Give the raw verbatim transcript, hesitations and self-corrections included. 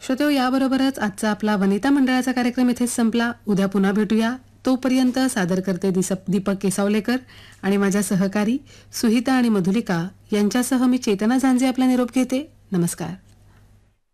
श्रोतेहो, याबरोबरच आजचा आपला वनिता मंडळाचा कार्यक्रम इथेच संपला. उद्या पुन्हा भेटूया. तोपर्यंत सादर करते दिसप दीपक केसावलेकर आणि माझ्या सहकारी सुहिता आणि मधुलिका यांच्यासह मी चेतना झांजे आपला निरोप घेते. नमस्कार.